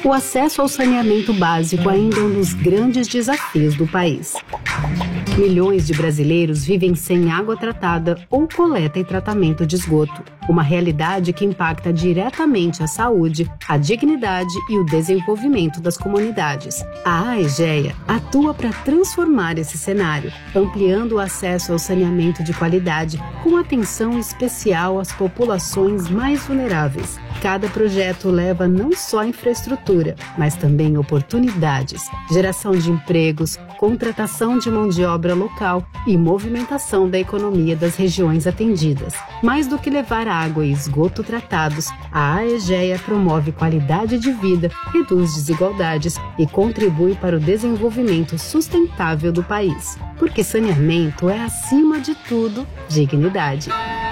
O acesso ao saneamento básico ainda é um dos grandes desafios do país. Milhões de brasileiros vivem sem água tratada ou coleta e tratamento de esgoto. Uma realidade que impacta diretamente a saúde, a dignidade e o desenvolvimento das comunidades. A AEGEA atua para transformar esse cenário, ampliando o acesso ao saneamento de qualidade, com atenção especial às populações mais vulneráveis. Cada projeto leva não só infraestrutura, mas também oportunidades, geração de empregos, contratação de mão de obra local e movimentação da economia das regiões atendidas. Mais do que levar água e esgoto tratados, a AEGEA promove qualidade de vida, reduz desigualdades e contribui para o desenvolvimento sustentável do país. Porque saneamento é, acima de tudo, dignidade.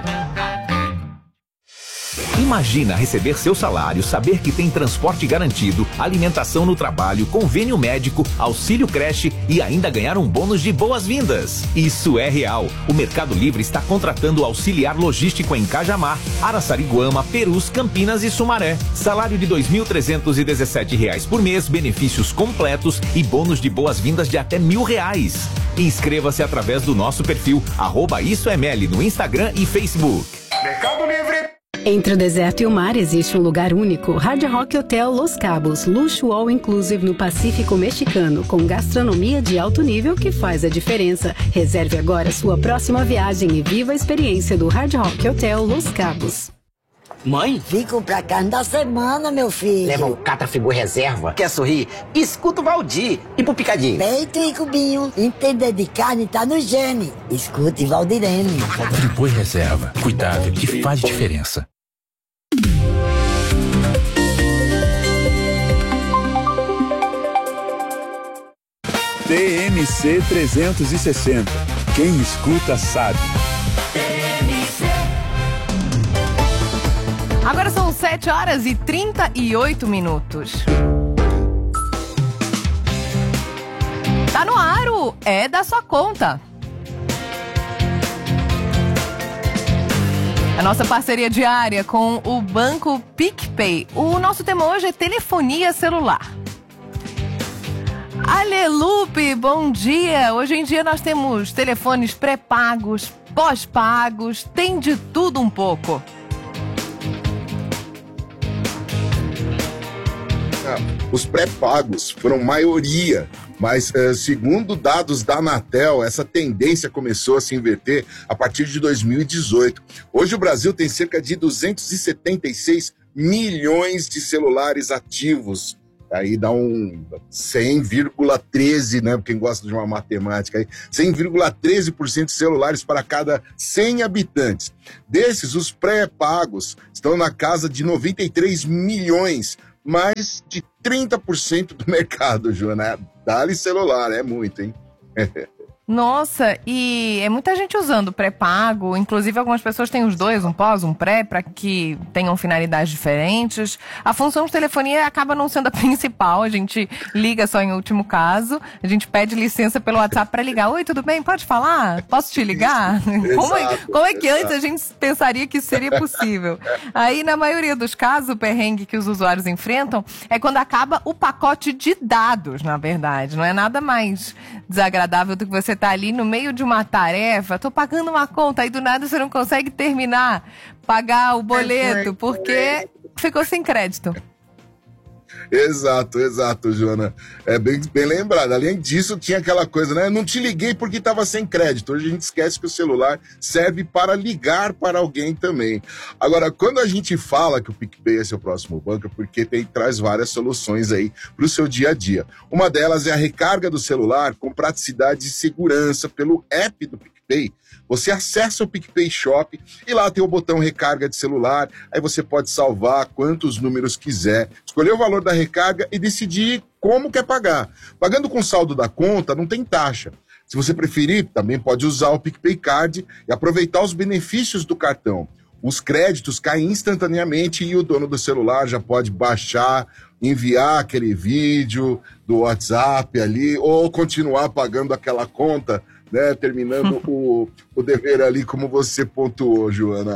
Imagina receber seu salário, saber que tem transporte garantido, alimentação no trabalho, convênio médico, auxílio creche e ainda ganhar um bônus de boas-vindas. Isso é real. O Mercado Livre está contratando auxiliar logístico em Cajamar, Araçariguama, Perus, Campinas e Sumaré. Salário de R$ 2.317 por mês, benefícios completos e bônus de boas-vindas de até R$ 1.000. Inscreva-se através do nosso perfil @IsoEML no Instagram e Facebook. Mercado Livre. Entre o deserto e o mar existe um lugar único, Hard Rock Hotel Los Cabos, luxo all inclusive no Pacífico Mexicano, com gastronomia de alto nível que faz a diferença. Reserve agora sua próxima viagem e viva a experiência do Hard Rock Hotel Los Cabos. Mãe? Vim comprar carne da semana, meu filho. Leva o Catra Frigor Reserva. Quer sorrir? Escuta o Valdir. E pro picadinho? Peito e cubinho. Entender de carne tá no gene. Escute Valdirene. Frigor Reserva. Cuidado que faz diferença. TMC 360. Quem escuta sabe. Agora são 7h38. Tá no ar o É da Sua Conta. A nossa parceria diária com o Banco PicPay. O nosso tema hoje é telefonia celular. Alelupe, bom dia! Hoje em dia nós temos telefones pré-pagos, pós-pagos, tem de tudo um pouco. Os pré-pagos foram maioria, mas segundo dados da Anatel, essa tendência começou a se inverter a partir de 2018. Hoje o Brasil tem cerca de 276 milhões de celulares ativos. Aí dá um 100,13, né? Quem gosta de uma matemática aí, 100,13% de celulares para cada 100 habitantes. Desses, os pré-pagos estão na casa de 93 milhões, mais de 30% do mercado, Joana. Dá-lhe celular, é muito, hein? Nossa, e é muita gente usando pré-pago, inclusive algumas pessoas têm os dois, um pós, um pré, para que tenham finalidades diferentes. A função de telefonia acaba não sendo a principal, a gente liga só em último caso, a gente pede licença pelo WhatsApp para ligar. Oi, tudo bem? Pode falar? Posso te ligar? Como é que antes a gente pensaria que isso seria possível? Aí, na maioria dos casos, o perrengue que os usuários enfrentam é quando acaba o pacote de dados, na verdade. Não é nada mais desagradável do que você tá ali no meio de uma tarefa, tô pagando uma conta, aí do nada você não consegue terminar, pagar o boleto, porque ficou sem crédito. Exato, Joana. É bem lembrado. Além disso, tinha aquela coisa, né? Não te liguei porque estava sem crédito. Hoje a gente esquece que o celular serve para ligar para alguém também. Agora, quando a gente fala que o PicPay é seu próximo banco, é porque traz várias soluções aí para o seu dia a dia. Uma delas é a recarga do celular com praticidade e segurança pelo app do PicPay. Você acessa o PicPay Shop e lá tem o botão recarga de celular, aí você pode salvar quantos números quiser, escolher o valor da recarga e decidir como quer pagar. Pagando com saldo da conta, não tem taxa. Se você preferir, também pode usar o PicPay Card e aproveitar os benefícios do cartão. Os créditos caem instantaneamente e o dono do celular já pode baixar, enviar aquele vídeo do WhatsApp ali ou continuar pagando aquela conta, né, terminando o dever ali como você pontuou, Joana.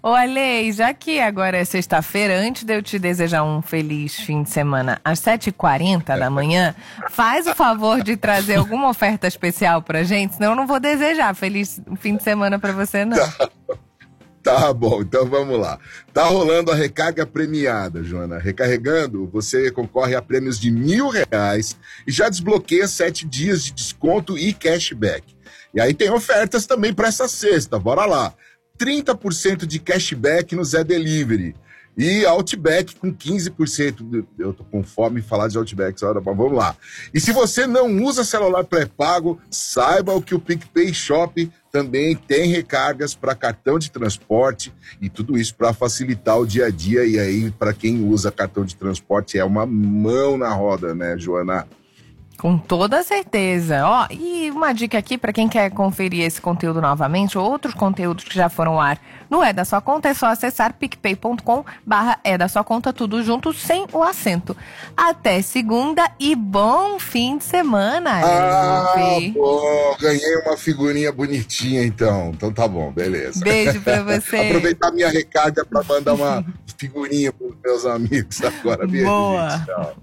Ô, Ale, já que agora é sexta-feira, antes de eu te desejar um feliz fim de semana às 7h40 da manhã, faz o favor de trazer alguma oferta especial pra gente, senão eu não vou desejar feliz fim de semana pra você, não. Tá bom, então vamos lá. Tá rolando a recarga premiada, Joana. Recarregando, você concorre a prêmios de R$1.000 e já desbloqueia 7 dias de desconto e cashback. E aí tem ofertas também para essa sexta, bora lá. 30% de cashback no Zé Delivery. E Outback com 15%. Eu tô com fome de falar de Outback, mas vamos lá. E se você não usa celular pré-pago, saiba que o PicPay Shop também tem recargas para cartão de transporte e tudo isso para facilitar o dia a dia. E aí, para quem usa cartão de transporte, é uma mão na roda, né, Joana? Com toda certeza. Ó, e uma dica aqui para quem quer conferir esse conteúdo novamente ou outros conteúdos que já foram ao ar no É da Sua Conta, é só acessar picpay.com/é da sua conta, tudo junto, sem o acento. Até segunda e bom fim de semana. Bom, ganhei uma figurinha bonitinha então. Então tá bom, beleza. Beijo pra você. Aproveitar minha recarga para mandar uma figurinha pros meus amigos agora. Beijo, boa. Gente, tchau.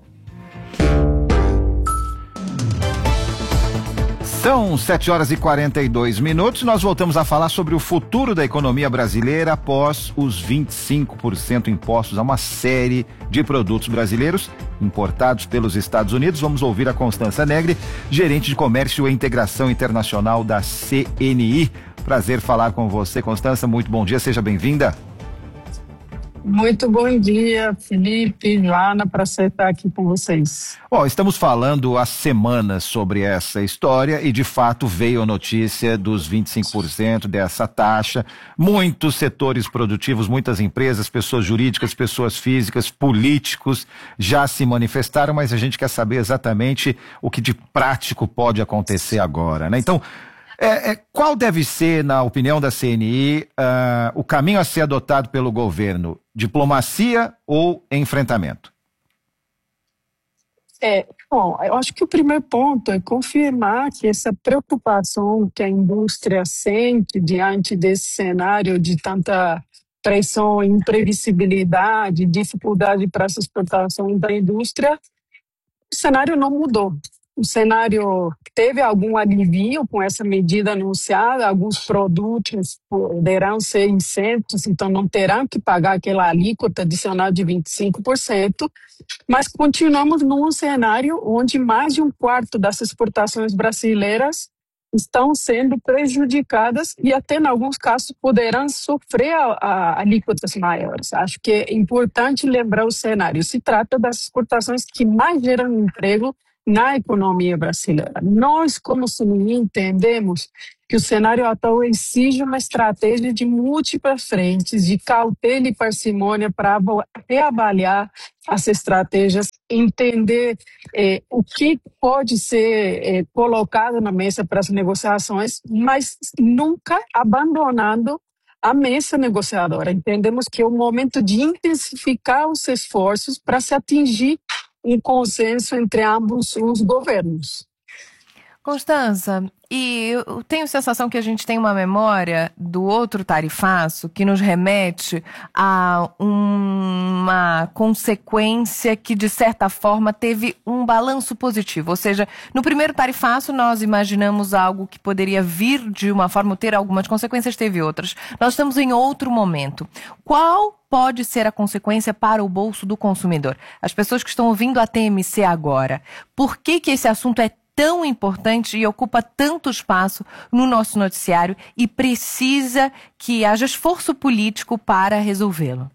São 7h42. Nós voltamos a falar sobre o futuro da economia brasileira após os 25% impostos a uma série de produtos brasileiros importados pelos Estados Unidos. Vamos ouvir a Constança Negri, gerente de comércio e integração internacional da CNI. Prazer falar com você, Constança. Muito bom dia, seja bem-vinda. Muito bom dia, Felipe, Joana, para estar aqui com vocês. Estamos falando há semanas sobre essa história e, de fato, veio a notícia dos 25% dessa taxa. Muitos setores produtivos, muitas empresas, pessoas jurídicas, pessoas físicas, políticos já se manifestaram, mas a gente quer saber exatamente o que de prático pode acontecer agora, né? Então, qual deve ser, na opinião da CNI, o caminho a ser adotado pelo governo? Diplomacia ou enfrentamento? Bom, eu acho que o primeiro ponto é confirmar que essa preocupação que a indústria sente diante desse cenário de tanta pressão, imprevisibilidade, dificuldade para essa exportação da indústria, o cenário não mudou. O cenário teve algum alivio com essa medida anunciada, alguns produtos poderão ser isentos, então não terão que pagar aquela alíquota adicional de 25%, mas continuamos num cenário onde mais de um quarto das exportações brasileiras estão sendo prejudicadas e até, em alguns casos, poderão sofrer alíquotas maiores. Acho que é importante lembrar o cenário. Se trata das exportações que mais geram emprego na economia brasileira. Nós, como CNI, entendemos que o cenário atual exige uma estratégia de múltiplas frentes, de cautela e parcimônia para reavaliar as estratégias, entender o que pode ser colocado na mesa para as negociações, mas nunca abandonando a mesa negociadora. Entendemos que é o momento de intensificar os esforços para se atingir um consenso entre ambos os governos. Constança, e eu tenho a sensação que a gente tem uma memória do outro tarifaço que nos remete a uma consequência que, de certa forma, teve um balanço positivo. Ou seja, no primeiro tarifaço nós imaginamos algo que poderia vir de uma forma, ter algumas consequências, teve outras. Nós estamos em outro momento. Qual pode ser a consequência para o bolso do consumidor? As pessoas que estão ouvindo a TMC agora, por que esse assunto é tão importante e ocupa tanto espaço no nosso noticiário e precisa que haja esforço político para resolvê-lo?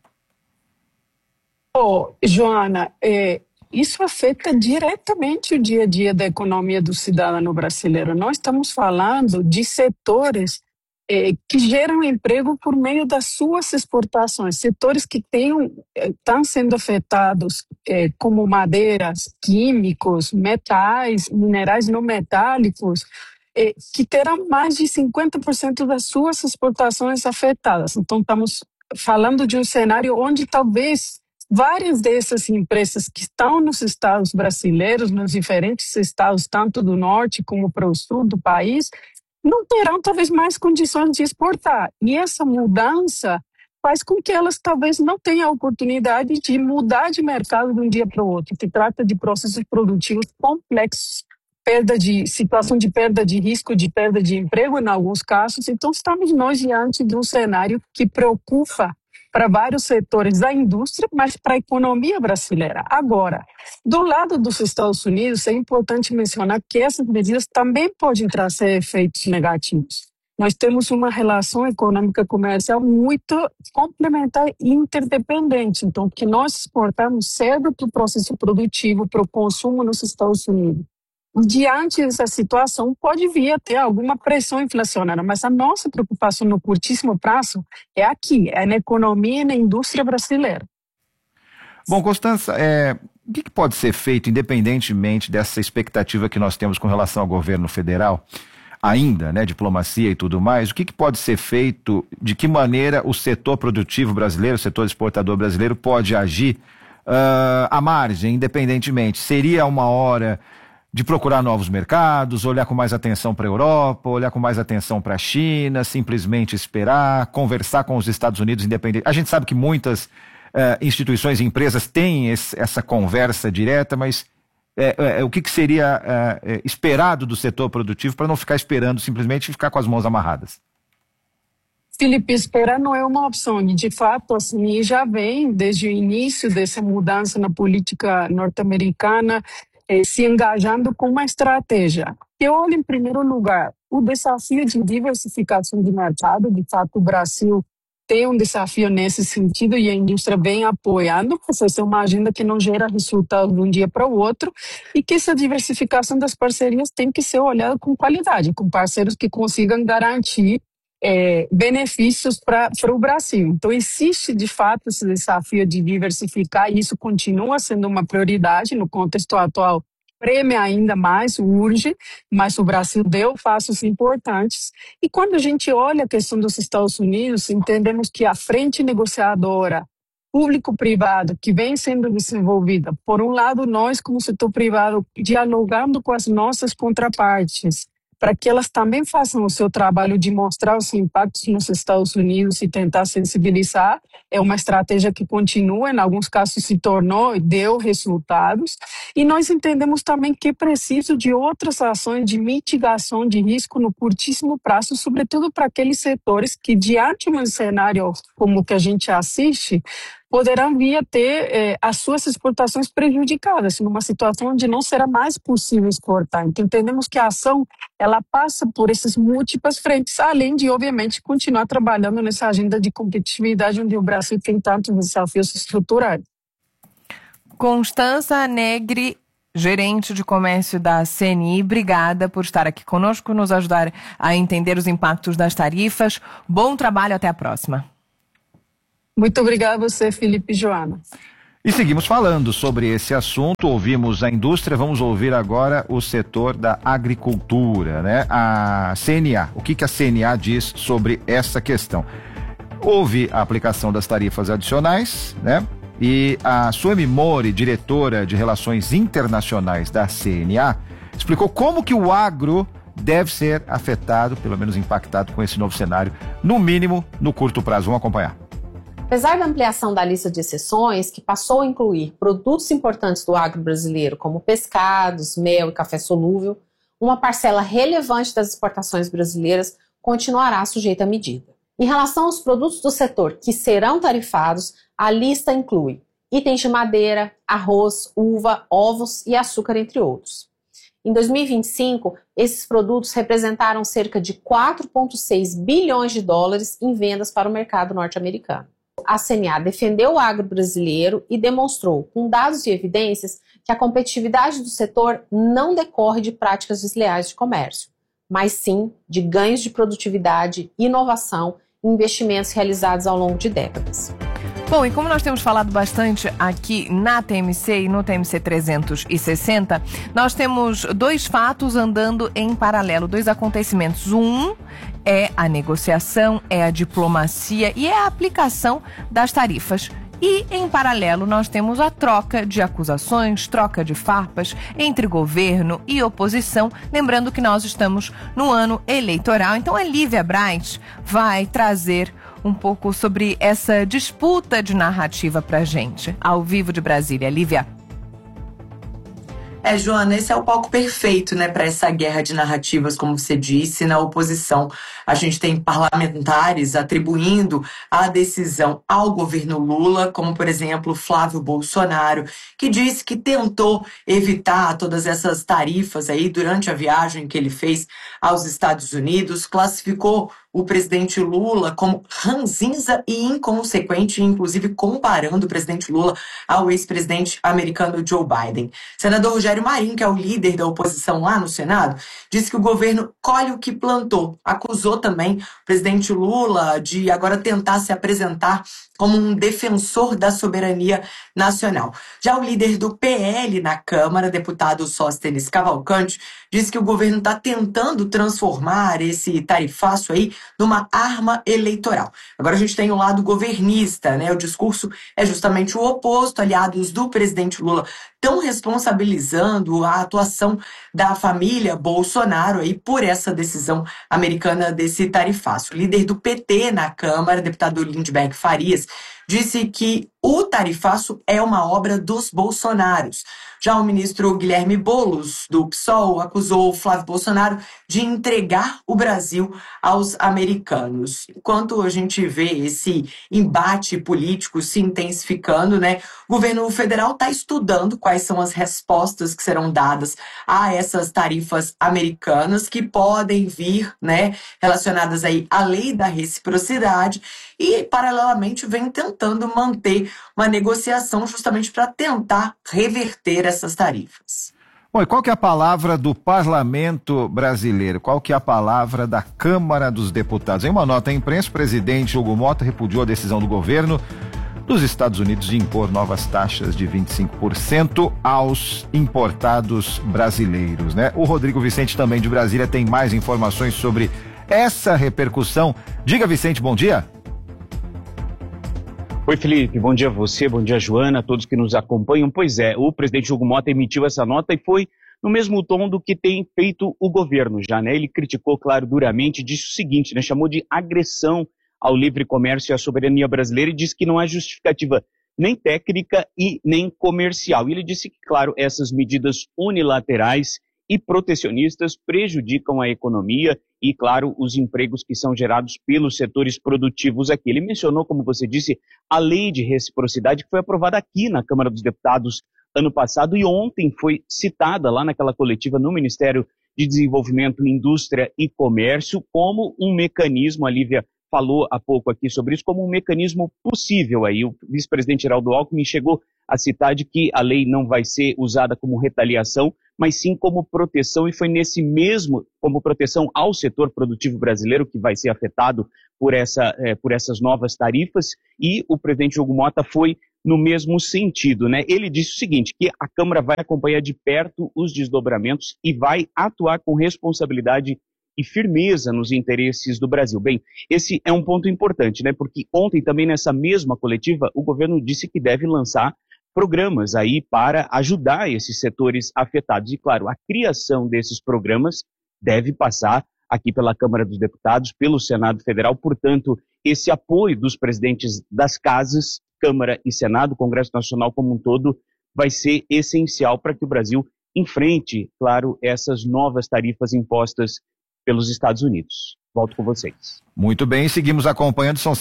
Joana, isso afeta diretamente o dia a dia da economia do cidadão brasileiro. Nós estamos falando de setores que geram emprego por meio das suas exportações, setores que estão sendo afetados como madeiras, químicos, metais, minerais não metálicos, que terão mais de 50% das suas exportações afetadas. Então, estamos falando de um cenário onde talvez várias dessas empresas que estão nos estados brasileiros, nos diferentes estados, tanto do norte como para o sul do país, não terão talvez mais condições de exportar. E essa mudança faz com que elas talvez não tenham a oportunidade de mudar de mercado de um dia para o outro. Se trata de processos produtivos complexos, situação de perda de risco, de perda de emprego em alguns casos. Então, estamos nós diante de um cenário que preocupa para vários setores da indústria, mas para a economia brasileira. Agora, do lado dos Estados Unidos, é importante mencionar que essas medidas também podem trazer efeitos negativos. Nós temos uma relação econômica comercial muito complementar e interdependente. Então, o que nós exportamos serve para o processo produtivo, para o consumo nos Estados Unidos. Diante dessa situação, pode vir a ter alguma pressão inflacionária, mas a nossa preocupação no curtíssimo prazo é aqui, é na economia e na indústria brasileira. Bom, Constança, o que pode ser feito, independentemente dessa expectativa que nós temos com relação ao governo federal, ainda, né, diplomacia e tudo mais, o que pode ser feito, de que maneira o setor produtivo brasileiro, o setor exportador brasileiro pode agir à margem, independentemente? Seria uma hora de procurar novos mercados, olhar com mais atenção para a Europa, olhar com mais atenção para a China, simplesmente esperar, conversar com os Estados Unidos independente? A gente sabe que muitas instituições e empresas têm essa conversa direta, mas o que seria esperado do setor produtivo para não ficar esperando simplesmente e ficar com as mãos amarradas? Felipe, esperar não é uma opção. E, de fato, assim, já vem desde o início dessa mudança na política norte-americana, se engajando com uma estratégia. Eu olho, em primeiro lugar, o desafio de diversificação de mercado. De fato, o Brasil tem um desafio nesse sentido e a indústria vem apoiando, porque essa é uma agenda que não gera resultado de um dia para o outro e que essa diversificação das parcerias tem que ser olhada com qualidade, com parceiros que consigam garantir benefícios para o Brasil. Então, existe, de fato, esse desafio de diversificar e isso continua sendo uma prioridade no contexto atual. Prêmio ainda mais, urge, mas o Brasil deu passos importantes. E quando a gente olha a questão dos Estados Unidos, entendemos que a frente negociadora público-privado que vem sendo desenvolvida, por um lado, nós como setor privado dialogando com as nossas contrapartes, para que elas também façam o seu trabalho de mostrar os impactos nos Estados Unidos e tentar sensibilizar. É uma estratégia que continua, em alguns casos se tornou e deu resultados. E nós entendemos também que é preciso de outras ações de mitigação de risco no curtíssimo prazo, sobretudo para aqueles setores que, diante de um cenário como o que a gente assiste, poderão vir a ter as suas exportações prejudicadas, numa situação onde não será mais possível exportar. Então, entendemos que a ação ela passa por essas múltiplas frentes, além de, obviamente, continuar trabalhando nessa agenda de competitividade onde o Brasil tem tantos desafios estruturais. Constança Negri, gerente de comércio da CNI, obrigada por estar aqui conosco, nos ajudar a entender os impactos das tarifas. Bom trabalho, até a próxima. Muito obrigada a você, Felipe e Joana. E seguimos falando sobre esse assunto, ouvimos a indústria, vamos ouvir agora o setor da agricultura, né? A CNA, o que a CNA diz sobre essa questão? Houve a aplicação das tarifas adicionais, né? E a Suemi Mori, diretora de Relações Internacionais da CNA, explicou como que o agro deve ser afetado, pelo menos impactado com esse novo cenário, no mínimo no curto prazo. Vamos acompanhar. Apesar da ampliação da lista de exceções, que passou a incluir produtos importantes do agro brasileiro, como pescados, mel e café solúvel, uma parcela relevante das exportações brasileiras continuará sujeita à medida. Em relação aos produtos do setor que serão tarifados, a lista inclui itens de madeira, arroz, uva, ovos e açúcar, entre outros. Em 2025, esses produtos representaram cerca de 4,6 bilhões de dólares em vendas para o mercado norte-americano. A CNA defendeu o agro brasileiro e demonstrou, com dados e evidências, que a competitividade do setor não decorre de práticas desleais de comércio, mas sim de ganhos de produtividade, inovação e investimentos realizados ao longo de décadas. Bom, e como nós temos falado bastante aqui na TMC e no TMC 360, nós temos dois fatos andando em paralelo, dois acontecimentos. Um é a negociação, é a diplomacia e é a aplicação das tarifas. E, em paralelo, nós temos a troca de acusações, troca de farpas entre governo e oposição. Lembrando que nós estamos no ano eleitoral. Então, a Lívia Bright vai trazer um pouco sobre essa disputa de narrativa pra gente. Ao vivo de Brasília, Lívia. Joana, esse é o palco perfeito, né, para essa guerra de narrativas, como você disse. Na oposição, a gente tem parlamentares atribuindo a decisão ao governo Lula, como, por exemplo, Flávio Bolsonaro, que disse que tentou evitar todas essas tarifas aí durante a viagem que ele fez aos Estados Unidos, classificou o presidente Lula como ranzinza e inconsequente, inclusive comparando o presidente Lula ao ex-presidente americano Joe Biden. Senador Rogério Marinho, que é o líder da oposição lá no Senado, disse que o governo colhe o que plantou. Acusou também o presidente Lula de agora tentar se apresentar como um defensor da soberania nacional. Já o líder do PL na Câmara, deputado Sóstenes Cavalcante, disse que o governo está tentando transformar esse tarifaço aí numa arma eleitoral. Agora a gente tem o lado governista, né? O discurso é justamente o oposto. Aliados do presidente Lula estão responsabilizando a atuação da família Bolsonaro aí por essa decisão americana desse tarifaço. O líder do PT na Câmara, deputado Lindbergh Farias, disse que o tarifaço é uma obra dos Bolsonaros. Já o ministro Guilherme Boulos, do PSOL, acusou Flávio Bolsonaro de entregar o Brasil aos americanos. Enquanto a gente vê esse embate político se intensificando, né, o governo federal está estudando quais são as respostas que serão dadas a essas tarifas americanas que podem vir, né, relacionadas aí à lei da reciprocidade e, paralelamente, vem tentando manter uma negociação justamente para tentar reverter essas tarifas. Bom, e qual que é a palavra do parlamento brasileiro? Qual que é a palavra da Câmara dos Deputados? Em uma nota à imprensa, o presidente Hugo Motta repudiou a decisão do governo dos Estados Unidos de impor novas taxas de 25% aos importados brasileiros, né? O Rodrigo Vicente, também de Brasília, tem mais informações sobre essa repercussão. Diga, Vicente, bom dia. Oi, Felipe, bom dia a você, bom dia, Joana, a todos que nos acompanham. Pois é, o presidente Hugo Motta emitiu essa nota e foi no mesmo tom do que tem feito o governo já, né? Ele criticou, claro, duramente, disse o seguinte, né? Chamou de agressão ao livre comércio e à soberania brasileira e disse que não há justificativa nem técnica e nem comercial. E ele disse que, claro, essas medidas unilaterais e protecionistas prejudicam a economia e, claro, os empregos que são gerados pelos setores produtivos aqui. Ele mencionou, como você disse, a lei de reciprocidade que foi aprovada aqui na Câmara dos Deputados ano passado e ontem foi citada lá naquela coletiva no Ministério de Desenvolvimento, Indústria e Comércio como um mecanismo, a Lívia falou há pouco aqui sobre isso, como um mecanismo possível aí. O vice-presidente Geraldo Alckmin chegou a citar de que a lei não vai ser usada como retaliação, mas sim como proteção, e foi nesse mesmo, como proteção ao setor produtivo brasileiro que vai ser afetado por essas novas tarifas, e o presidente Hugo Motta foi no mesmo sentido, né? Ele disse o seguinte, que a Câmara vai acompanhar de perto os desdobramentos e vai atuar com responsabilidade e firmeza nos interesses do Brasil. Bem, esse é um ponto importante, né? Porque ontem também nessa mesma coletiva o governo disse que deve lançar programas aí para ajudar esses setores afetados. E claro, a criação desses programas deve passar aqui pela Câmara dos Deputados, pelo Senado Federal. Portanto, esse apoio dos presidentes das casas, Câmara e Senado, Congresso Nacional como um todo, vai ser essencial para que o Brasil enfrente, claro, essas novas tarifas impostas pelos Estados Unidos. Volto com vocês. Muito bem, seguimos acompanhando, são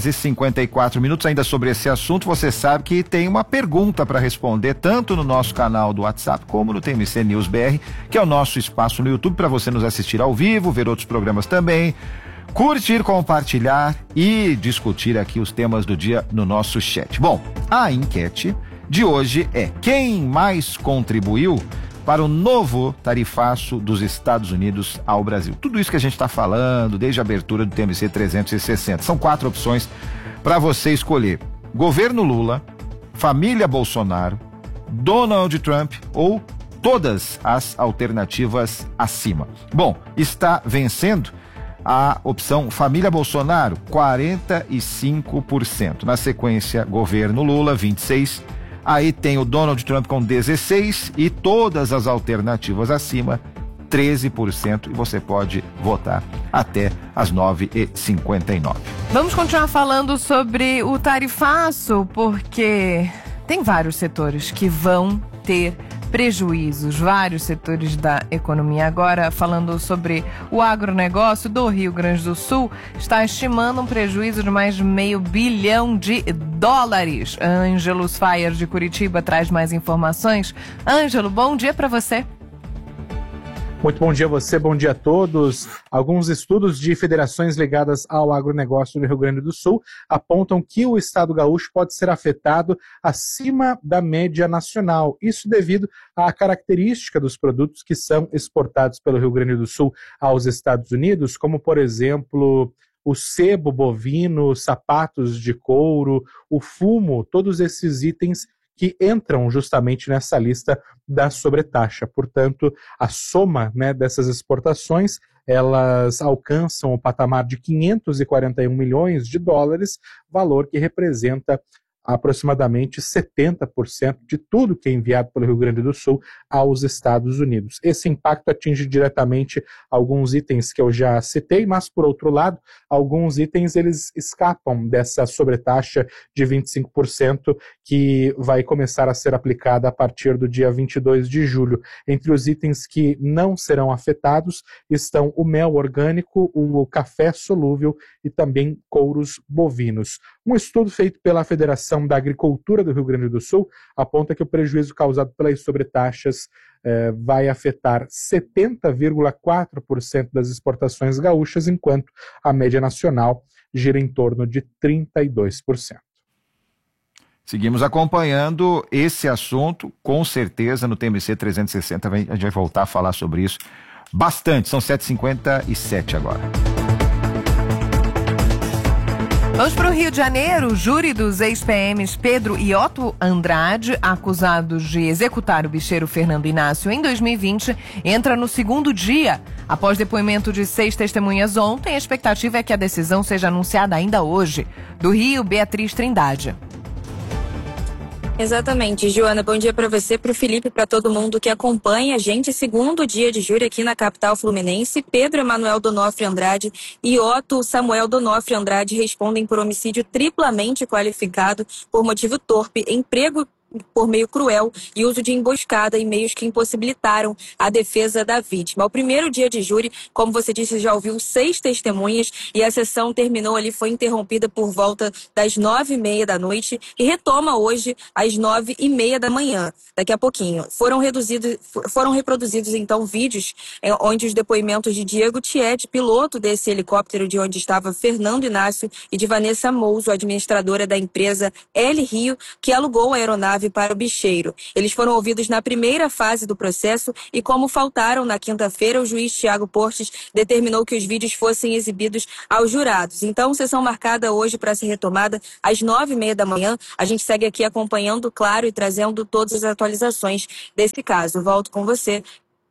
7h54, ainda sobre esse assunto. Você sabe que tem uma pergunta para responder, tanto no nosso canal do WhatsApp, como no TMC News BR, que é o nosso espaço no YouTube, para você nos assistir ao vivo, ver outros programas também, curtir, compartilhar e discutir aqui os temas do dia no nosso chat. Bom, a enquete de hoje é: quem mais contribuiu para o novo tarifaço dos Estados Unidos ao Brasil? Tudo isso que a gente está falando desde a abertura do TMC 360. São 4 opções para você escolher: governo Lula, família Bolsonaro, Donald Trump ou todas as alternativas acima. Bom, está vencendo a opção família Bolsonaro, 45%. Na sequência, governo Lula, 26%. Aí tem o Donald Trump com 16% e todas as alternativas acima, 13%. E você pode votar até às 9h59. Vamos continuar falando sobre o tarifaço, porque tem vários setores que vão ter prejuízos, vários setores da economia. Agora, falando sobre o agronegócio do Rio Grande do Sul, está estimando um prejuízo de mais de $500 bilhão. Ângelo Sfaier, de Curitiba, traz mais informações. Ângelo, bom dia para você. Muito bom dia a você, bom dia a todos. Alguns estudos de federações ligadas ao agronegócio do Rio Grande do Sul apontam que o estado gaúcho pode ser afetado acima da média nacional. Isso devido à característica dos produtos que são exportados pelo Rio Grande do Sul aos Estados Unidos, como, por exemplo, o sebo bovino, sapatos de couro, o fumo, todos esses itens que entram justamente nessa lista da sobretaxa. Portanto, a soma, né, dessas exportações, elas alcançam o patamar de $541 milhões, valor que representa aproximadamente 70% de tudo que é enviado pelo Rio Grande do Sul aos Estados Unidos. Esse impacto atinge diretamente alguns itens que eu já citei, mas, por outro lado, alguns itens eles escapam dessa sobretaxa de 25% que vai começar a ser aplicada a partir do dia 22 de julho. Entre os itens que não serão afetados estão o mel orgânico, o café solúvel e também couros bovinos. Um estudo feito pela Federação da Agricultura do Rio Grande do Sul aponta que o prejuízo causado pelas sobretaxas vai afetar 70,4% das exportações gaúchas, enquanto a média nacional gira em torno de 32%. Seguimos acompanhando esse assunto, com certeza, no TMC 360, a gente vai voltar a falar sobre isso bastante. São 7h57 agora. Vamos para o Rio de Janeiro. O júri dos ex-PMs Pedro e Otto Andrade, acusados de executar o bicheiro Fernando Inácio em 2020, entra no segundo dia. Após depoimento de 6 testemunhas ontem, a expectativa é que a decisão seja anunciada ainda hoje. Do Rio, Beatriz Trindade. Exatamente, Joana, bom dia para você, para o Felipe, para todo mundo que acompanha a gente. Segundo dia de júri aqui na capital fluminense, Pedro Emanuel Donofrio Andrade e Otto Samuel Donofrio Andrade respondem por homicídio triplamente qualificado por motivo torpe, emprego por meio cruel e uso de emboscada em meios que impossibilitaram a defesa da vítima. O primeiro dia de júri, como você disse, já ouviu 6 testemunhas e a sessão terminou ali, foi interrompida por volta das 9h30 da noite e retoma hoje às 9h30 da manhã, daqui a pouquinho. Foram reproduzidos então vídeos onde os depoimentos de Diego Tiet, piloto desse helicóptero de onde estava Fernando Inácio, e de Vanessa Mouso, administradora da empresa L Rio, que alugou a aeronave para o bicheiro. Eles foram ouvidos na primeira fase do processo e, como faltaram na quinta-feira, o juiz Tiago Portes determinou que os vídeos fossem exibidos aos jurados. Então, sessão marcada hoje para ser retomada às 9h30 da manhã. A gente segue aqui acompanhando, claro, e trazendo todas as atualizações desse caso. Volto com vocês.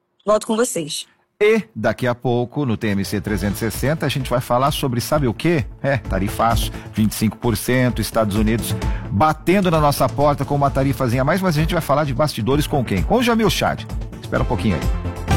E daqui a pouco, no TMC 360, a gente vai falar sobre, sabe o quê? Tarifaço, 25%, Estados Unidos batendo na nossa porta com uma tarifazinha a mais, mas a gente vai falar de bastidores com quem? Com o Jamil Chad. Espera um pouquinho aí.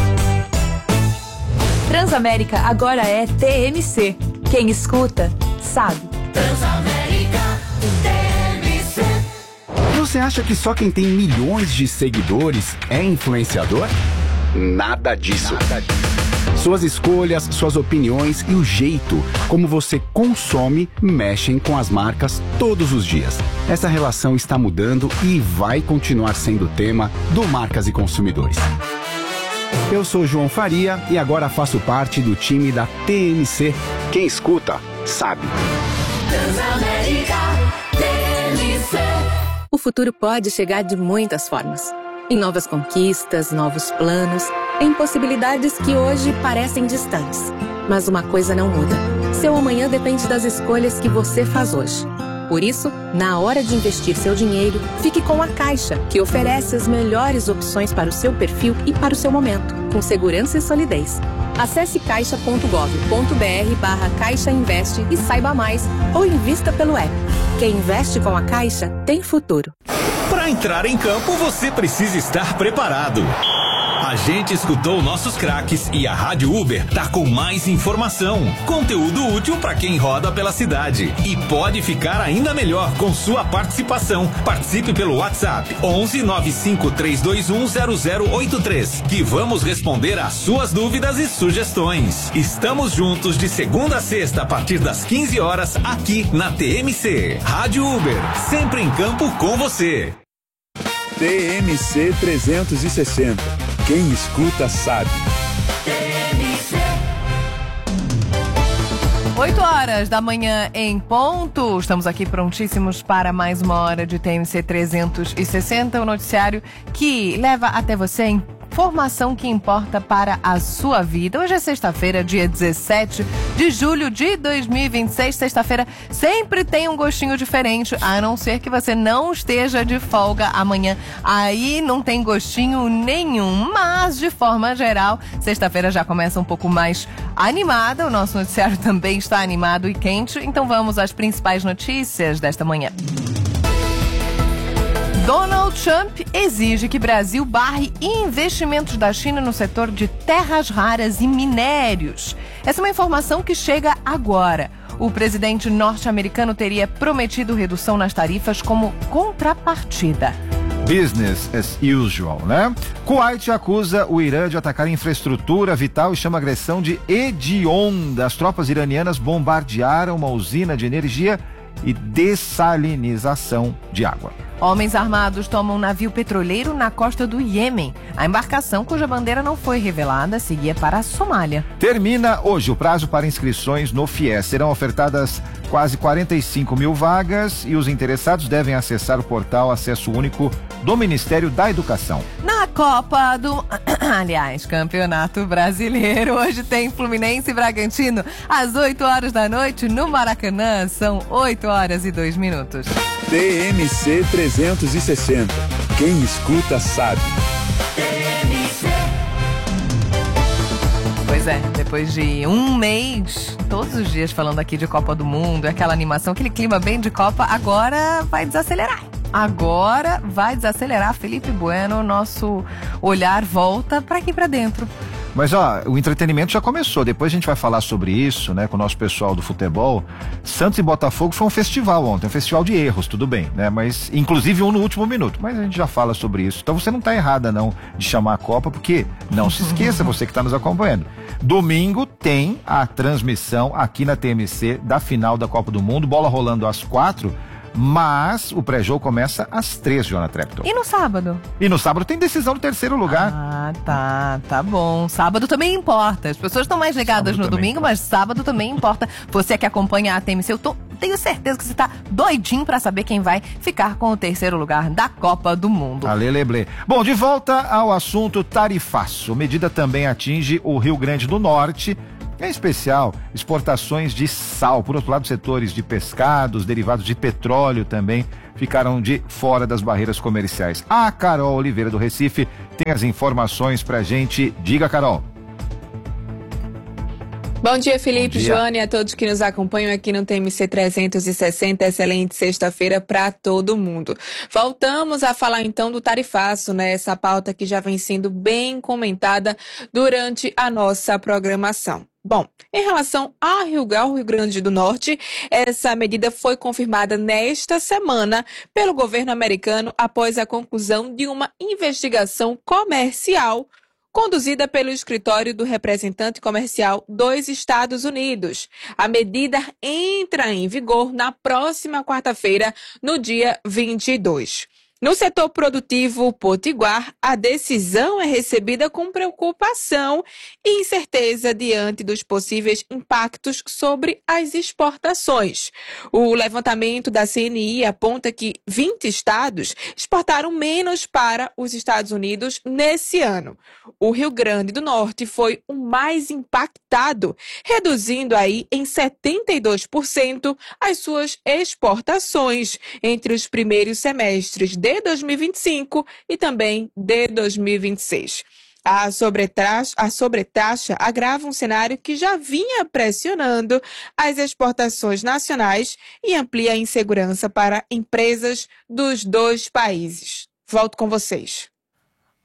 Transamérica agora é TMC. Quem escuta, sabe. Transamérica TMC. Você acha que só quem tem milhões de seguidores é influenciador? Nada disso. Suas escolhas, suas opiniões e o jeito como você consome mexem com as marcas todos os dias. Essa relação está mudando e vai continuar sendo tema do Marcas e Consumidores. Eu sou João Faria e agora faço parte do time da TMC. Quem escuta, sabe. Transamérica TMC. O futuro pode chegar de muitas formas. Em novas conquistas, novos planos, em possibilidades que hoje parecem distantes. Mas uma coisa não muda. Seu amanhã depende das escolhas que você faz hoje. Por isso, na hora de investir seu dinheiro, fique com a Caixa, que oferece as melhores opções para o seu perfil e para o seu momento, com segurança e solidez. Acesse caixa.gov.br/Caixa Investe e saiba mais, ou invista pelo app. Quem investe com a Caixa tem futuro. Para entrar em campo, você precisa estar preparado. A gente escutou nossos craques e a Rádio Uber tá com mais informação, conteúdo útil para quem roda pela cidade. E pode ficar ainda melhor com sua participação. Participe pelo WhatsApp 11 95 321 0083, que vamos responder às suas dúvidas e sugestões. Estamos juntos de segunda a sexta a partir das 15 horas aqui na TMC. Rádio Uber, sempre em campo com você. TMC 360. Quem escuta sabe. 8 horas da manhã em ponto. Estamos aqui prontíssimos para mais uma hora de TMC 360, o noticiário que leva até você a informação que importa para a sua vida. Hoje é sexta-feira, dia 17 de julho de 2026. Sexta-feira sempre tem um gostinho diferente, a não ser que você não esteja de folga amanhã. Aí não tem gostinho nenhum, mas de forma geral, sexta-feira já começa um pouco mais animada. O nosso noticiário também está animado e quente. Então vamos às principais notícias desta manhã. Donald Trump exige que Brasil barre investimentos da China no setor de terras raras e minérios. Essa é uma informação que chega agora. O presidente norte-americano teria prometido redução nas tarifas como contrapartida. Business as usual, né? Kuwait acusa o Irã de atacar infraestrutura vital e chama a agressão de hedionda. As tropas iranianas bombardearam uma usina de energia e dessalinização de água. Homens armados tomam um navio petroleiro na costa do Iêmen. A embarcação, cuja bandeira não foi revelada, seguia para a Somália. Termina hoje o prazo para inscrições no FIES. Serão ofertadas quase 45 mil vagas e os interessados devem acessar o portal Acesso Único do Ministério da Educação. Na Copa do... Aliás, Campeonato Brasileiro. Hoje tem Fluminense e Bragantino às 8 horas da noite no Maracanã. São 8 horas e 2 minutos. TMC 360. Quem escuta sabe. Pois é, depois de um mês, todos os dias falando aqui de Copa do Mundo, aquela animação, aquele clima bem de Copa, agora vai desacelerar. Felipe Bueno, nosso olhar volta para aqui para dentro. Mas o entretenimento já começou, depois a gente vai falar sobre isso, né, com o nosso pessoal do futebol. Santos e Botafogo foi um festival ontem, um festival de erros, tudo bem, né, mas inclusive um no último minuto, mas a gente já fala sobre isso. Então você não está errada não de chamar a Copa, porque não se esqueça, você que está nos acompanhando. Domingo tem a transmissão aqui na TMC da final da Copa do Mundo, bola rolando às 4h. Mas o pré-jogo começa às 3, Joana Trepton. E no sábado? E no sábado tem decisão do terceiro lugar. Tá bom. Sábado também importa. As pessoas estão mais ligadas no domingo, mas sábado também importa. Você que acompanha a TMC, tenho certeza que você está doidinho para saber quem vai ficar com o terceiro lugar da Copa do Mundo. Aleleble. Bom, de volta ao assunto tarifaço. Medida também atinge o Rio Grande do Norte. Em especial, exportações de sal. Por outro lado, setores de pescados, derivados de petróleo também ficaram de fora das barreiras comerciais. A Carol Oliveira do Recife tem as informações pra gente. Diga, Carol. Bom dia, Felipe, Joana e a todos que nos acompanham aqui no TMC 360. Excelente sexta-feira para todo mundo. Voltamos a falar então do tarifaço, né? Essa pauta que já vem sendo bem comentada durante a nossa programação. Bom, em relação ao Rio Grande do Norte, essa medida foi confirmada nesta semana pelo governo americano após a conclusão de uma investigação comercial conduzida pelo escritório do representante comercial dos Estados Unidos. A medida entra em vigor na próxima quarta-feira, no dia 22. No setor produtivo potiguar, a decisão é recebida com preocupação e incerteza diante dos possíveis impactos sobre as exportações. O levantamento da CNI aponta que 20 estados exportaram menos para os Estados Unidos nesse ano. O Rio Grande do Norte foi o mais impactado, reduzindo aí em 72% as suas exportações entre os primeiros semestres de 2025 e também de 2026. A sobretaxa agrava um cenário que já vinha pressionando as exportações nacionais e amplia a insegurança para empresas dos dois países. Volto com vocês.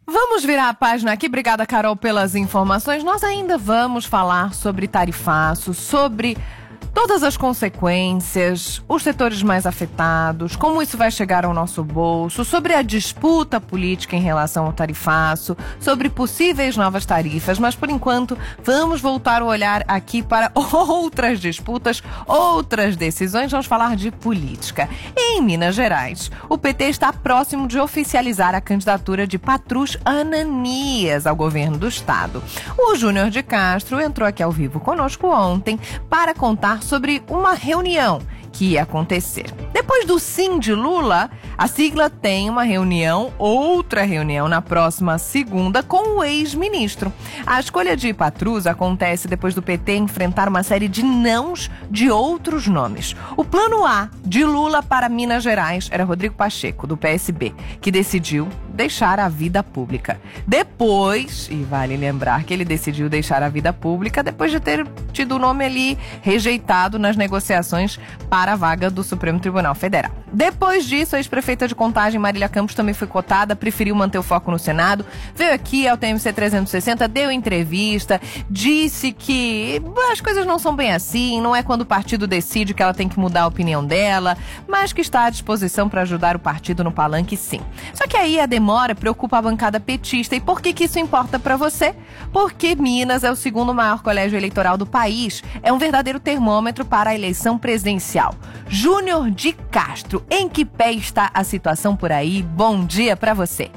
Vamos virar a página aqui. Obrigada, Carol, pelas informações. Nós ainda vamos falar sobre tarifaço, sobre todas as consequências, os setores mais afetados, como isso vai chegar ao nosso bolso, sobre a disputa política em relação ao tarifaço, sobre possíveis novas tarifas, mas por enquanto vamos voltar o olhar aqui para outras disputas, outras decisões. Vamos falar de política. Em Minas Gerais, o PT está próximo de oficializar a candidatura de Patrus Ananias ao governo do estado. O Júnior de Castro entrou aqui ao vivo conosco ontem para contar sobre uma reunião que ia acontecer. Depois do sim de Lula, a sigla tem uma reunião, outra reunião na próxima segunda com o ex-ministro. A escolha de Patrus acontece depois do PT enfrentar uma série de nãos de outros nomes. O plano A de Lula para Minas Gerais era Rodrigo Pacheco, do PSB, que decidiu deixar a vida pública. Depois, e vale lembrar que ele decidiu deixar a vida pública depois de ter tido o nome ali rejeitado nas negociações para a vaga do Supremo Tribunal Federal. Depois disso, a ex-prefeita de Contagem, Marília Campos, também foi cotada, preferiu manter o foco no Senado, veio aqui ao TMC 360, deu entrevista, disse que as coisas não são bem assim, não é quando o partido decide que ela tem que mudar a opinião dela, mas que está à disposição para ajudar o partido no palanque, sim. Só que aí a demora preocupa a bancada petista. E por que isso importa para você? Porque Minas é o segundo maior colégio eleitoral do país, é um verdadeiro termômetro para a eleição presidencial. Júnior de Castro, em que pé está a situação por aí? Bom dia para você.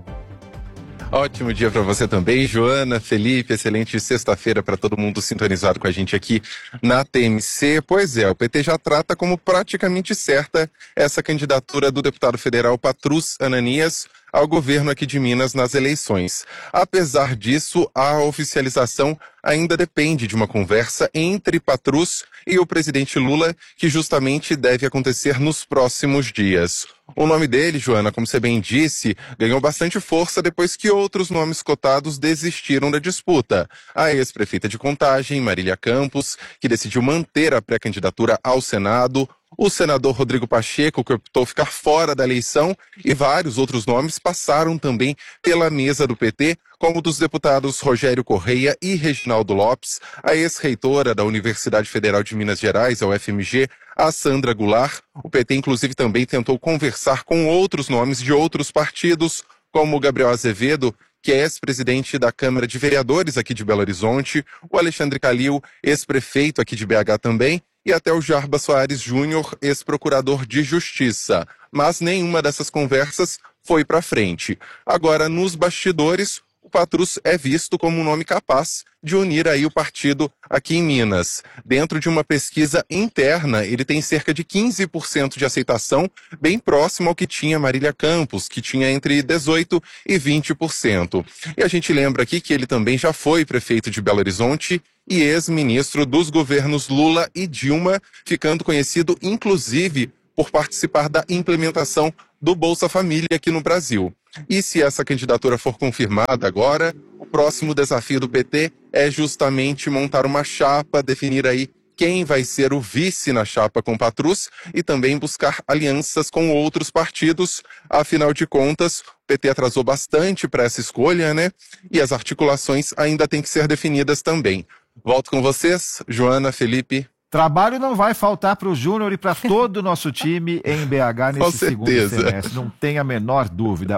Ótimo dia para você também, Joana, Felipe, excelente sexta-feira para todo mundo sintonizado com a gente aqui na TMC. Pois é, o PT já trata como praticamente certa essa candidatura do deputado federal Patrus Ananias ao governo aqui de Minas nas eleições. Apesar disso, a oficialização ainda depende de uma conversa entre Patrus e o presidente Lula, que justamente deve acontecer nos próximos dias. O nome dele, Joana, como você bem disse, ganhou bastante força depois que outros nomes cotados desistiram da disputa. A ex-prefeita de Contagem, Marília Campos, que decidiu manter a pré-candidatura ao Senado, o senador Rodrigo Pacheco, que optou ficar fora da eleição, e vários outros nomes passaram também pela mesa do PT, como dos deputados Rogério Correia e Reginaldo Lopes, a ex-reitora da Universidade Federal de Minas Gerais, a UFMG, a Sandra Goulart. O PT, inclusive, também tentou conversar com outros nomes de outros partidos, como o Gabriel Azevedo, que é ex-presidente da Câmara de Vereadores aqui de Belo Horizonte, o Alexandre Calil, ex-prefeito aqui de BH também, e até o Jarbas Soares Júnior, ex-procurador de Justiça. Mas nenhuma dessas conversas foi para frente. Agora, nos bastidores, o Patrus é visto como um nome capaz de unir aí o partido aqui em Minas. Dentro de uma pesquisa interna, ele tem cerca de 15% de aceitação, bem próximo ao que tinha Marília Campos, que tinha entre 18% e 20%. E a gente lembra aqui que ele também já foi prefeito de Belo Horizonte e ex-ministro dos governos Lula e Dilma, ficando conhecido, inclusive, por participar da implementação do Bolsa Família aqui no Brasil. E se essa candidatura for confirmada agora, o próximo desafio do PT é justamente montar uma chapa, definir aí quem vai ser o vice na chapa com Patrus e também buscar alianças com outros partidos. Afinal de contas, o PT atrasou bastante para essa escolha, né? E as articulações ainda têm que ser definidas também. Volto com vocês, Joana, Felipe. Trabalho não vai faltar para o Júnior e para todo o nosso time em BH nesse segundo semestre, não tem a menor dúvida.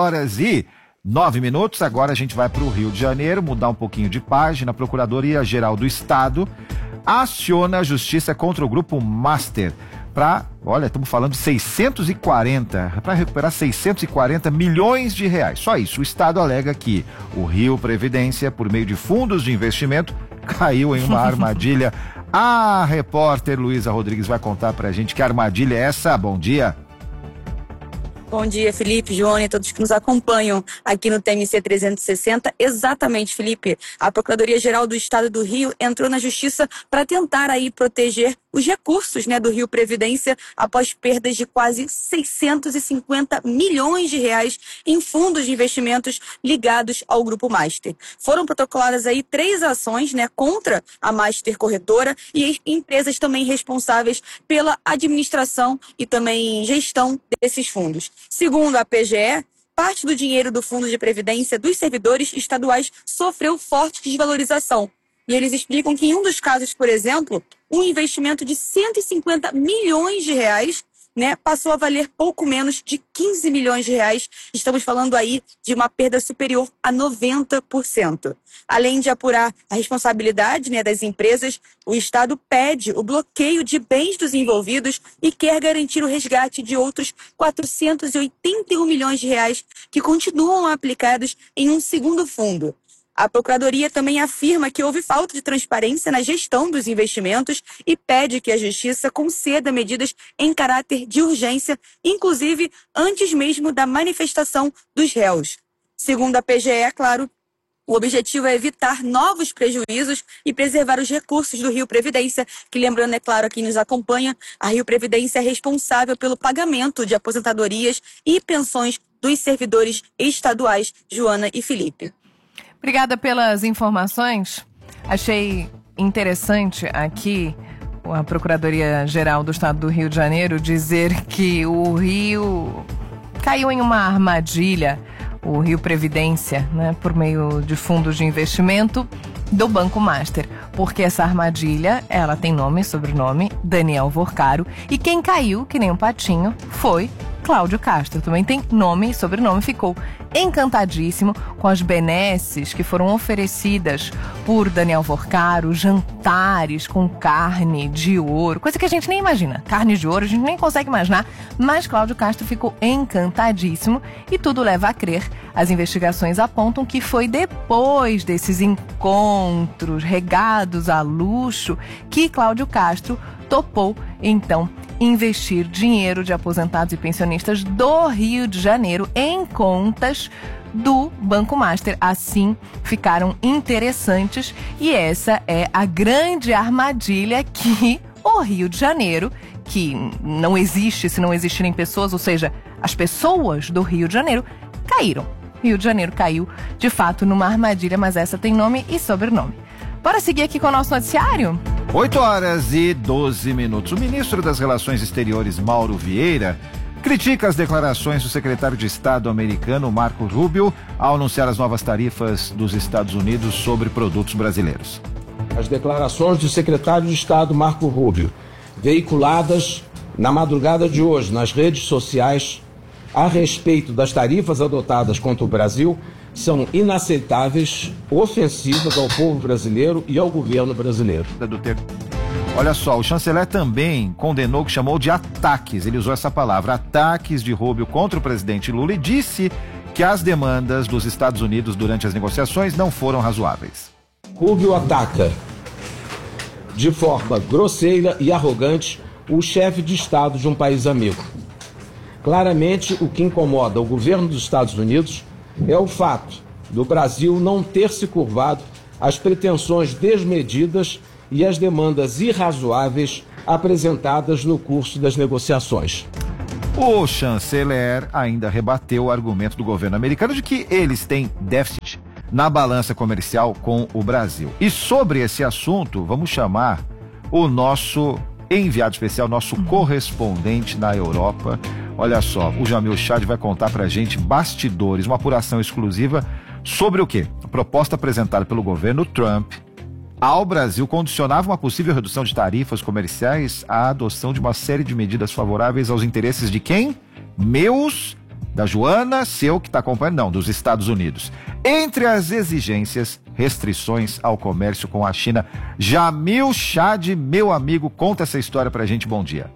8h09. Agora a gente vai para o Rio de Janeiro, mudar um pouquinho de página. A Procuradoria-Geral do Estado aciona a justiça contra o Grupo Master estamos falando de 640, para recuperar 640 milhões de reais. Só isso. O Estado alega que o Rio Previdência, por meio de fundos de investimento, caiu em uma armadilha. A repórter Luísa Rodrigues vai contar pra gente que armadilha é essa. Bom dia. Bom dia, Felipe, Joana e todos que nos acompanham aqui no TMC 360. Exatamente, Felipe. A Procuradoria-Geral do Estado do Rio entrou na Justiça para tentar aí proteger os recursos, do Rio Previdência após perdas de quase 650 milhões de reais em fundos de investimentos ligados ao Grupo Master. Foram protocoladas aí 3 ações, contra a Master Corretora e empresas também responsáveis pela administração e também gestão desses fundos. Segundo a PGE, parte do dinheiro do Fundo de Previdência dos servidores estaduais sofreu forte desvalorização. E eles explicam que em um dos casos, por exemplo, um investimento de 150 milhões de reais, né, passou a valer pouco menos de 15 milhões de reais. Estamos falando aí de uma perda superior a 90%. Além de apurar a responsabilidade, né, das empresas, o Estado pede o bloqueio de bens dos envolvidos e quer garantir o resgate de outros 481 milhões de reais que continuam aplicados em um segundo fundo. A Procuradoria também afirma que houve falta de transparência na gestão dos investimentos e pede que a Justiça conceda medidas em caráter de urgência, inclusive antes mesmo da manifestação dos réus. Segundo a PGE, é claro, o objetivo é evitar novos prejuízos e preservar os recursos do Rio Previdência, que, lembrando, é claro, a quem nos acompanha, a Rio Previdência é responsável pelo pagamento de aposentadorias e pensões dos servidores estaduais. Joana e Felipe. Obrigada pelas informações. Achei interessante aqui a Procuradoria-Geral do Estado do Rio de Janeiro dizer que o Rio caiu em uma armadilha, o Rio Previdência, né, por meio de fundos de investimento do Banco Master. Porque essa armadilha, ela tem nome e sobrenome, Daniel Vorcaro, e quem caiu, que nem um patinho, foi Cláudio Castro. Também tem nome e sobrenome, ficou encantadíssimo com as benesses que foram oferecidas por Daniel Vorcaro, jantares com carne de ouro, coisa que a gente nem imagina. Carne de ouro, a gente nem consegue imaginar, mas Cláudio Castro ficou encantadíssimo e tudo leva a crer. As investigações apontam que foi depois desses encontros regados a luxo que Cláudio Castro topou, então, investir dinheiro de aposentados e pensionistas do Rio de Janeiro em contas do Banco Master. Assim ficaram interessantes e essa é a grande armadilha que o Rio de Janeiro, que não existe se não existirem pessoas, ou seja, as pessoas do Rio de Janeiro caíram. Rio de Janeiro caiu, de fato, numa armadilha, mas essa tem nome e sobrenome. Bora seguir aqui com o nosso noticiário? 8h12. O ministro das Relações Exteriores, Mauro Vieira, critica as declarações do secretário de Estado americano, Marco Rubio, ao anunciar as novas tarifas dos Estados Unidos sobre produtos brasileiros. As declarações do secretário de Estado, Marco Rubio, veiculadas na madrugada de hoje nas redes sociais a respeito das tarifas adotadas contra o Brasil, são inaceitáveis, ofensivas ao povo brasileiro e ao governo brasileiro. Olha só, o chanceler também condenou o que chamou de ataques, ele usou essa palavra, ataques de Rubio contra o presidente Lula e disse que as demandas dos Estados Unidos durante as negociações não foram razoáveis. Rubio ataca de forma grosseira e arrogante o chefe de Estado de um país amigo. Claramente, o que incomoda o governo dos Estados Unidos é o fato do Brasil não ter se curvado às pretensões desmedidas e às demandas irrazoáveis apresentadas no curso das negociações. O chanceler ainda rebateu o argumento do governo americano de que eles têm déficit na balança comercial com o Brasil. E sobre esse assunto, vamos chamar o nosso enviado especial, nosso correspondente na Europa. Olha só, o Jamil Chad vai contar pra gente bastidores, uma apuração exclusiva sobre o quê? A proposta apresentada pelo governo Trump ao Brasil condicionava uma possível redução de tarifas comerciais à adoção de uma série de medidas favoráveis aos interesses de quem? Meus, da Joana, seu que está acompanhando, não, dos Estados Unidos. Entre as exigências, restrições ao comércio com a China. Jamil Chad, meu amigo, conta essa história pra gente, bom dia.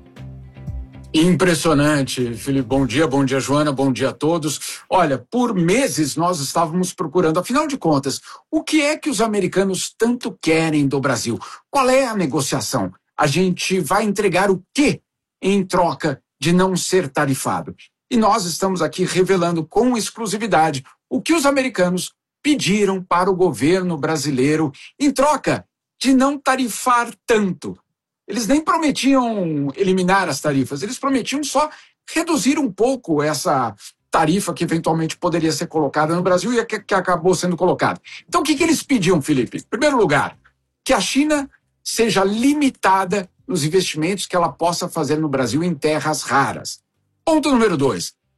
Impressionante, Felipe. Bom dia, Joana, bom dia a todos. Olha, por meses nós estávamos procurando, afinal de contas, o que é que os americanos tanto querem do Brasil? Qual é a negociação? A gente vai entregar o quê em troca de não ser tarifado? E nós estamos aqui revelando com exclusividade o que os americanos pediram para o governo brasileiro em troca de não tarifar tanto. Eles nem prometiam eliminar as tarifas, eles prometiam só reduzir um pouco essa tarifa que eventualmente poderia ser colocada no Brasil e que acabou sendo colocada. Então o que eles pediam, Felipe? Em primeiro lugar, que a China seja limitada nos investimentos que ela possa fazer no Brasil em terras raras. Ponto número 2,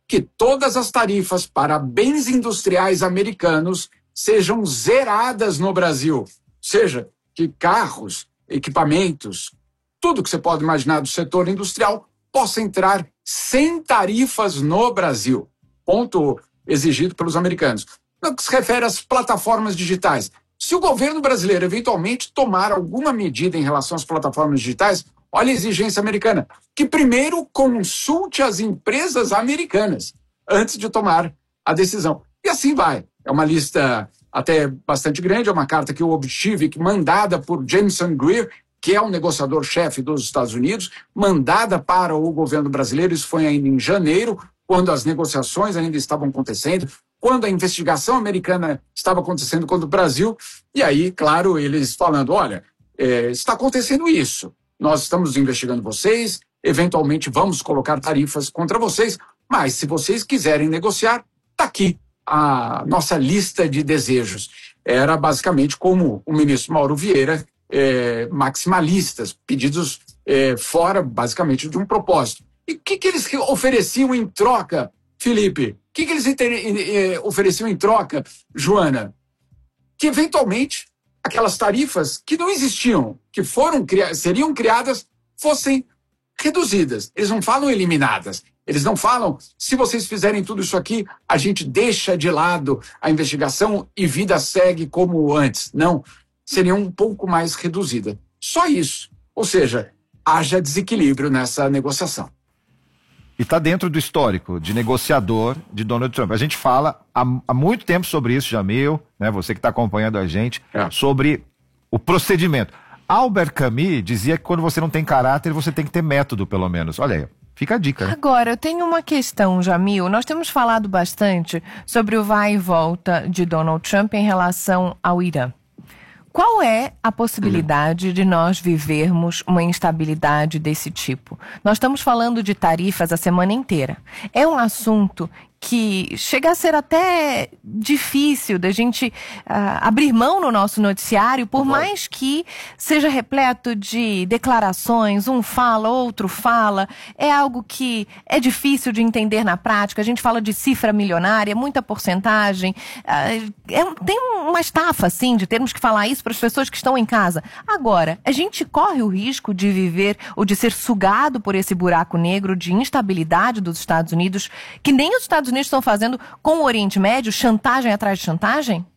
que todas as tarifas para bens industriais americanos sejam zeradas no Brasil. Ou seja, que carros, equipamentos, tudo que você pode imaginar do setor industrial possa entrar sem tarifas no Brasil. Ponto exigido pelos americanos. No que se refere às plataformas digitais, se o governo brasileiro eventualmente tomar alguma medida em relação às plataformas digitais, olha a exigência americana, que primeiro consulte as empresas americanas antes de tomar a decisão. E assim vai. É uma lista até bastante grande, é uma carta que eu obtive, mandada por Jameson Greer, que é o negociador-chefe dos Estados Unidos, mandada para o governo brasileiro. Isso foi ainda em janeiro, quando as negociações ainda estavam acontecendo, quando a investigação americana estava acontecendo contra o Brasil. E aí, claro, eles falando, olha, está acontecendo isso. Nós estamos investigando vocês, eventualmente vamos colocar tarifas contra vocês, mas se vocês quiserem negociar, está aqui a nossa lista de desejos. Era basicamente como o ministro Mauro Vieira, maximalistas, pedidos fora basicamente de um propósito. E o que eles ofereciam em troca, Felipe? O que eles ofereciam em troca, Joana? Que eventualmente aquelas tarifas que não existiam, que seriam criadas, fossem reduzidas. Eles não falam eliminadas. Eles não falam, se vocês fizerem tudo isso aqui, a gente deixa de lado a investigação e vida segue como antes. Não, seria um pouco mais reduzida. Só isso. Ou seja, haja desequilíbrio nessa negociação. E está dentro do histórico de negociador de Donald Trump. A gente fala há muito tempo sobre isso, Jamil, né? Você que está acompanhando a gente, sobre o procedimento. Albert Camus dizia que quando você não tem caráter, você tem que ter método, pelo menos. Olha aí, fica a dica. Né? Agora, eu tenho uma questão, Jamil. Nós temos falado bastante sobre o vai e volta de Donald Trump em relação ao Irã. Qual é a possibilidade de nós vivermos uma instabilidade desse tipo? Nós estamos falando de tarifas a semana inteira. É um assunto que chega a ser até difícil da gente abrir mão no nosso noticiário, por mais que seja repleto de declarações, um fala, outro fala, é algo que é difícil de entender na prática. A gente fala de cifra milionária, muita porcentagem, tem uma estafa, assim, de termos que falar isso para as pessoas que estão em casa. Agora, a gente corre o risco de viver ou de ser sugado por esse buraco negro de instabilidade dos Estados Unidos, que nem os Estados Unidos estão fazendo com o Oriente Médio, chantagem atrás de chantagem?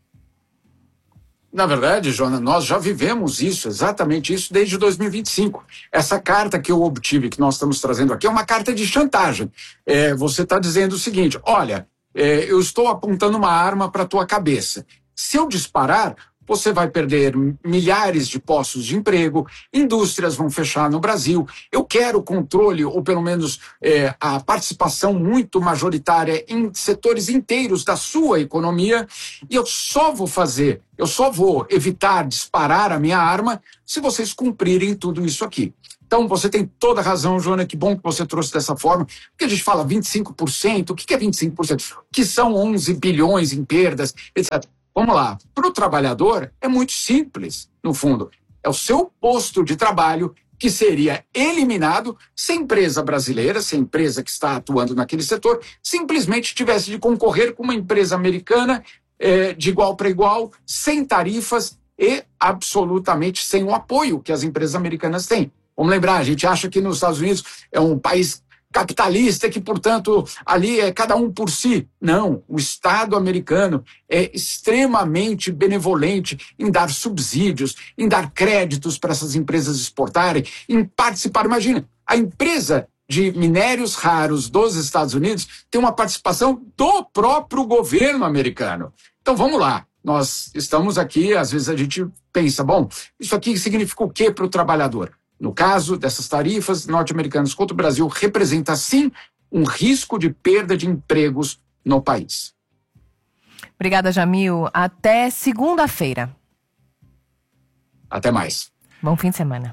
Na verdade, Joana, nós já vivemos isso, exatamente isso, desde 2025. Essa carta que eu obtive, que nós estamos trazendo aqui, é uma carta de chantagem. Você está dizendo o seguinte, olha, eu estou apontando uma arma para a tua cabeça. Se eu disparar, você vai perder milhares de postos de emprego, indústrias vão fechar no Brasil. Eu quero controle, ou pelo menos a participação muito majoritária em setores inteiros da sua economia, e eu só vou evitar disparar a minha arma se vocês cumprirem tudo isso aqui. Então, você tem toda a razão, Joana, que bom que você trouxe dessa forma, porque a gente fala 25%, o que é 25%? O que são 11 bilhões em perdas, etc. Vamos lá, para o trabalhador é muito simples, no fundo. É o seu posto de trabalho que seria eliminado se a empresa brasileira, se a empresa que está atuando naquele setor, simplesmente tivesse de concorrer com uma empresa americana de igual para igual, sem tarifas e absolutamente sem o apoio que as empresas americanas têm. Vamos lembrar, a gente acha que nos Estados Unidos é um país capitalista, que, portanto, ali é cada um por si. Não, o Estado americano é extremamente benevolente em dar subsídios, em dar créditos para essas empresas exportarem, em participar. Imagina, a empresa de minérios raros dos Estados Unidos tem uma participação do próprio governo americano. Então, vamos lá. Nós estamos aqui, às vezes a gente pensa, bom, isso aqui significa o quê para o trabalhador? No caso dessas tarifas norte-americanas contra o Brasil, representa, sim, um risco de perda de empregos no país. Obrigada, Jamil. Até segunda-feira. Até mais. Bom fim de semana.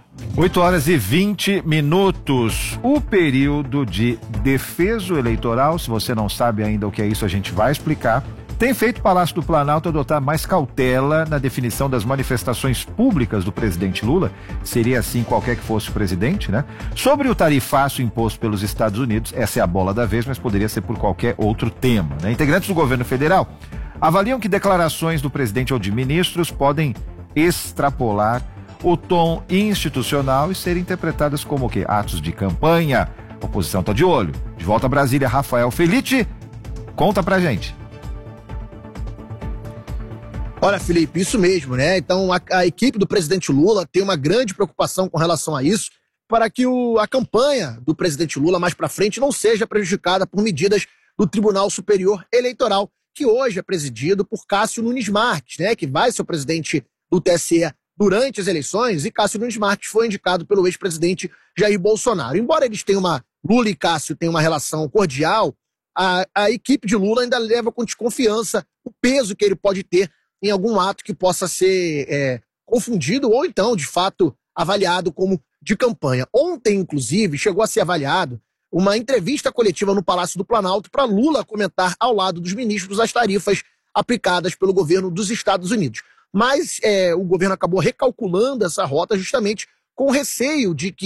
8h20. O período de defeso eleitoral, se você não sabe ainda o que é isso, a gente vai explicar. tem feito o Palácio do Planalto adotar mais cautela na definição das manifestações públicas do presidente Lula, seria assim qualquer que fosse o presidente, né? Sobre o tarifaço imposto pelos Estados Unidos, essa é a bola da vez, mas poderia ser por qualquer outro tema, né? Integrantes do governo federal avaliam que declarações do presidente ou de ministros podem extrapolar o tom institucional e serem interpretadas como o quê? Atos de campanha. A oposição está de olho. De volta a Brasília, Rafael Felitti, conta pra gente. Olha, Felipe, isso mesmo, né? Então, a equipe do presidente Lula tem uma grande preocupação com relação a isso, para que a campanha do presidente Lula mais para frente não seja prejudicada por medidas do Tribunal Superior Eleitoral, que hoje é presidido por Cássio Nunes Marques, né? Que vai ser o presidente do TSE durante as eleições, e Cássio Nunes Marques foi indicado pelo ex-presidente Jair Bolsonaro. Embora eles tenham Lula e Cássio tenham uma relação cordial, a equipe de Lula ainda leva com desconfiança o peso que ele pode ter em algum ato que possa ser confundido ou então, de fato, avaliado como de campanha. Ontem, inclusive, chegou a ser avaliado uma entrevista coletiva no Palácio do Planalto para Lula comentar ao lado dos ministros as tarifas aplicadas pelo governo dos Estados Unidos. Mas o governo acabou recalculando essa rota justamente com receio de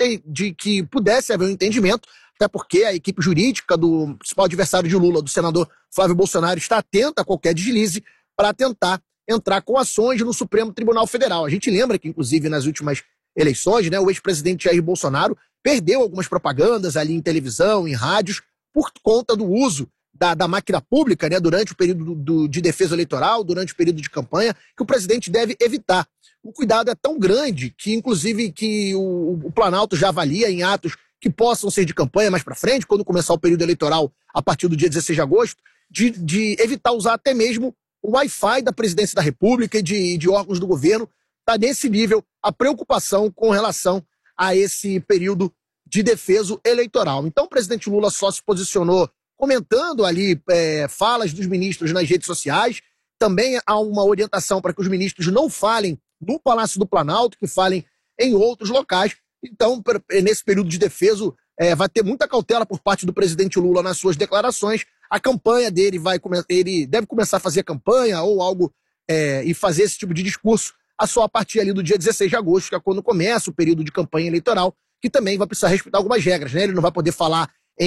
que pudesse haver um entendimento, até porque a equipe jurídica do principal adversário de Lula, do senador Flávio Bolsonaro, está atenta a qualquer deslize para tentar entrar com ações no Supremo Tribunal Federal. A gente lembra que, inclusive, nas últimas eleições, né, o ex-presidente Jair Bolsonaro perdeu algumas propagandas ali em televisão, em rádios, por conta do uso da máquina pública, né, durante o período de defesa eleitoral, durante o período de campanha, que o presidente deve evitar. O cuidado é tão grande que, inclusive, que o Planalto já avalia em atos que possam ser de campanha mais para frente, quando começar o período eleitoral a partir do dia 16 de agosto, de evitar usar até mesmo o Wi-Fi da presidência da República e de órgãos do governo. Está nesse nível a preocupação com relação a esse período de defesa eleitoral. Então o presidente Lula só se posicionou comentando ali falas dos ministros nas redes sociais. Também há uma orientação para que os ministros não falem no Palácio do Planalto, que falem em outros locais. Então, nesse período de defesa, vai ter muita cautela por parte do presidente Lula nas suas declarações. A campanha dele ele deve começar a fazer campanha ou algo e fazer esse tipo de discurso só a partir ali do dia 16 de agosto, que é quando começa o período de campanha eleitoral, que também vai precisar respeitar algumas regras, né? Ele não vai poder falar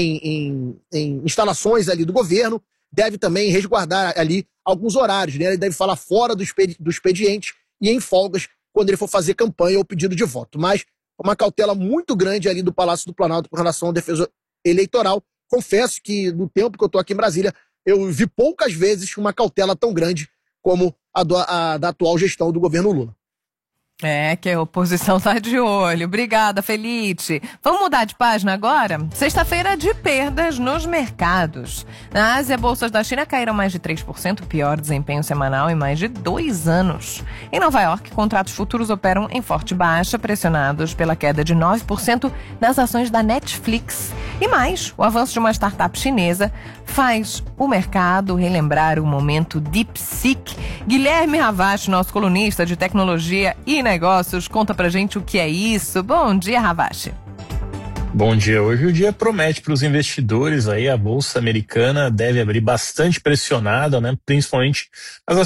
em instalações ali do governo, deve também resguardar ali alguns horários, né? Ele deve falar fora do expediente e em folgas quando ele for fazer campanha ou pedido de voto. Mas uma cautela muito grande ali do Palácio do Planalto com relação à defesa eleitoral. Confesso que no tempo que eu estou aqui em Brasília, eu vi poucas vezes uma cautela tão grande como a da atual gestão do governo Lula. Que a oposição tá de olho. Obrigada, Felipe. Vamos mudar de página agora? Sexta-feira de perdas nos mercados. Na Ásia, bolsas da China caíram mais de 3%, pior desempenho semanal em mais de 2 anos. Em Nova York, contratos futuros operam em forte baixa, pressionados pela queda de 9% nas ações da Netflix. E mais, o avanço de uma startup chinesa faz o mercado relembrar o momento DeepSeek. Guilherme Ravache, nosso colunista de tecnologia e negócios, conta pra gente o que é isso. Bom dia, Ravache. Bom dia. Hoje o dia promete para os investidores aí. A bolsa americana deve abrir bastante pressionada, né? Principalmente as